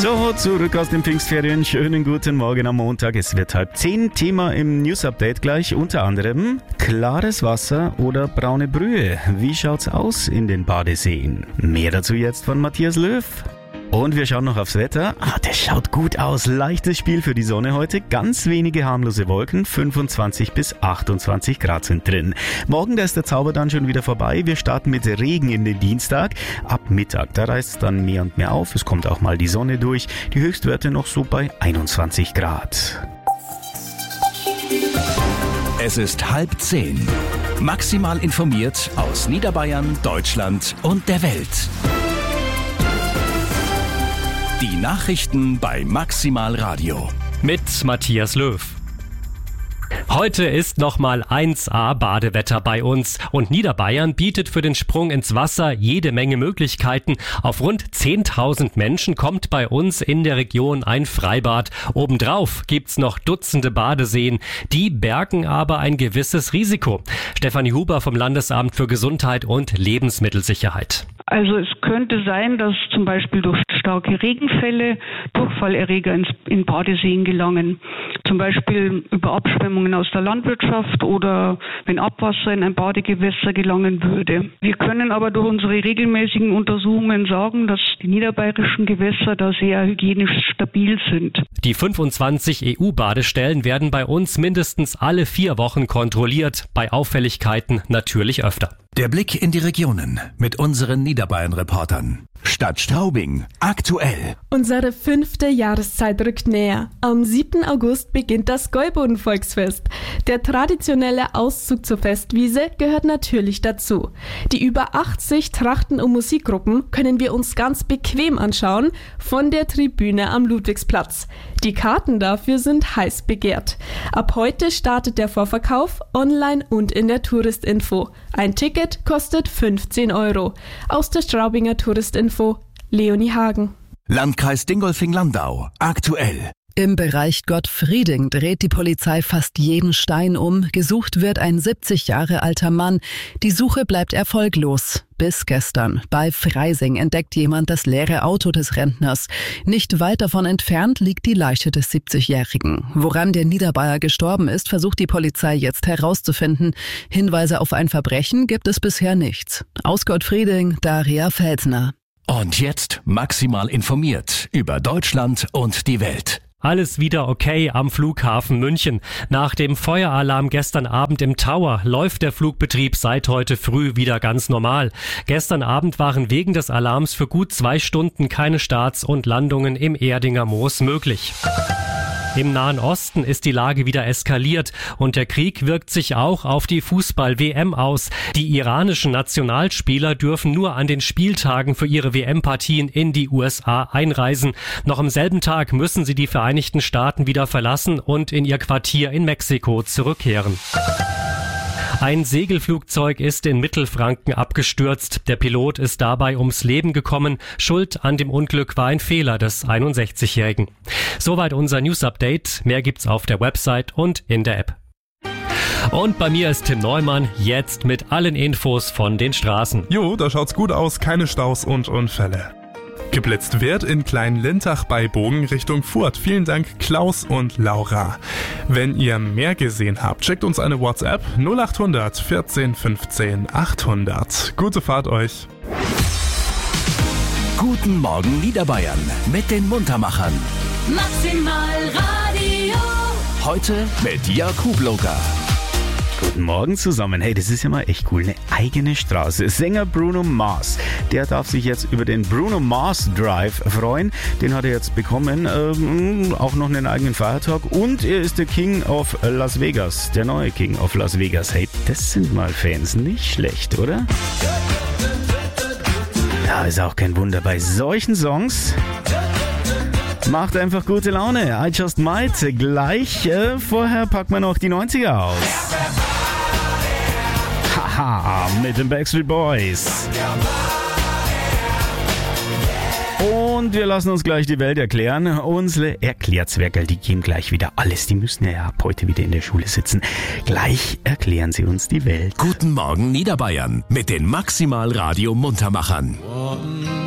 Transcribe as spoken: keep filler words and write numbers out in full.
So, zurück aus den Pfingstferien. Schönen guten Morgen am Montag. Es wird halb zehn. Thema im News-Update gleich unter anderem klares Wasser oder braune Brühe. Wie schaut's aus in den Badeseen? Mehr dazu jetzt von Matthias Löw. Und wir schauen noch aufs Wetter. Ah, das schaut gut aus. Leichtes Spiel für die Sonne heute. Ganz wenige harmlose Wolken. fünfundzwanzig bis achtundzwanzig Grad sind drin. Morgen, da ist der Zauber dann schon wieder vorbei. Wir starten mit Regen in den Dienstag. Ab Mittag, da reißt es dann mehr und mehr auf. Es kommt auch mal die Sonne durch. Die Höchstwerte noch so bei einundzwanzig Grad. Es ist halb zehn. Maximal informiert aus Niederbayern, Deutschland und der Welt. Die Nachrichten bei Maximal Radio. Mit Matthias Löw. Heute ist nochmal eins A Badewetter bei uns und Niederbayern bietet für den Sprung ins Wasser jede Menge Möglichkeiten. Auf rund zehntausend Menschen kommt bei uns in der Region ein Freibad. Obendrauf gibt's noch Dutzende Badeseen. Die bergen aber ein gewisses Risiko. Stefanie Huber vom Landesamt für Gesundheit und Lebensmittelsicherheit. Also es könnte sein, dass zum Beispiel durch starke Regenfälle Durchfallerreger ins, in Badeseen gelangen. Zum Beispiel über Abschwemmungen aus der Landwirtschaft oder wenn Abwasser in ein Badegewässer gelangen würde. Wir können aber durch unsere regelmäßigen Untersuchungen sagen, dass die niederbayerischen Gewässer da sehr hygienisch stabil sind. Die fünfundzwanzig E U-Badestellen werden bei uns mindestens alle vier Wochen kontrolliert, bei Auffälligkeiten natürlich öfter. Der Blick in die Regionen mit unseren Niederbayern-Reportern. Stadt Straubing, aktuell. Unsere fünfte Jahreszeit rückt näher. Am siebten August beginnt das Gäuboden-Volksfest. Der traditionelle Auszug zur Festwiese gehört natürlich dazu. Die über achtzig Trachten- und Musikgruppen können wir uns ganz bequem anschauen von der Tribüne am Ludwigsplatz. Die Karten dafür sind heiß begehrt. Ab heute startet der Vorverkauf online und in der Touristinfo. Ein Ticket kostet fünfzehn Euro. Aus der Straubinger Touristinfo Leonie Hagen. Landkreis Dingolfing-Landau, aktuell. Im Bereich Gottfrieding dreht die Polizei fast jeden Stein um. Gesucht wird ein siebzig Jahre alter Mann. Die Suche bleibt erfolglos. Bis gestern. Bei Freising entdeckt jemand das leere Auto des Rentners. Nicht weit davon entfernt liegt die Leiche des siebzigjährigen. Woran der Niederbayer gestorben ist, versucht die Polizei jetzt herauszufinden. Hinweise auf ein Verbrechen gibt es bisher nichts. Aus Gottfrieding, Daria Felsner. Und jetzt maximal informiert über Deutschland und die Welt. Alles wieder okay am Flughafen München. Nach dem Feueralarm gestern Abend im Tower läuft der Flugbetrieb seit heute früh wieder ganz normal. Gestern Abend waren wegen des Alarms für gut zwei Stunden keine Starts und Landungen im Erdinger Moos möglich. Im Nahen Osten ist die Lage wieder eskaliert und der Krieg wirkt sich auch auf die Fußball-W M aus. Die iranischen Nationalspieler dürfen nur an den Spieltagen für ihre W M-Partien in die U S A einreisen. Noch am selben Tag müssen sie die Vereinigten Staaten wieder verlassen und in ihr Quartier in Mexiko zurückkehren. Ein Segelflugzeug ist in Mittelfranken abgestürzt. Der Pilot ist dabei ums Leben gekommen. Schuld an dem Unglück war ein Fehler des einundsechzigjährigen. Soweit unser News-Update. Mehr gibt's auf der Website und in der App. Und bei mir ist Tim Neumann, jetzt mit allen Infos von den Straßen. Jo, da schaut's gut aus, keine Staus und Unfälle. Geblitzt wird in Klein-Lintach bei Bogen Richtung Furt. Vielen Dank Klaus und Laura. Wenn ihr mehr gesehen habt, schickt uns eine WhatsApp null acht hundert vierzehn fünfzehn achthundert. Gute Fahrt euch. Guten Morgen Niederbayern mit den Muntermachern. Maximal Radio. Heute mit Jakub Loga. Guten Morgen zusammen. Hey, das ist ja mal echt cool. Eine eigene Straße. Sänger Bruno Mars, der darf sich jetzt über den Bruno Mars Drive freuen. Den hat er jetzt bekommen. Ähm, auch noch einen eigenen Feiertag. Und er ist der King of Las Vegas. Der neue King of Las Vegas. Hey, das sind mal Fans. Nicht schlecht, oder? Ja, ist auch kein Wunder bei solchen Songs. Macht einfach gute Laune. I Just Might gleich. Äh, vorher packen wir noch die neunziger aus. Haha, mit den Backstreet Boys. Und wir lassen uns gleich die Welt erklären. Unsere Erklärzwerkel, die gehen gleich wieder alles. Die müssen ja ab heute wieder in der Schule sitzen. Gleich erklären sie uns die Welt. Guten Morgen Niederbayern mit den Maximal Radio Muntermachern.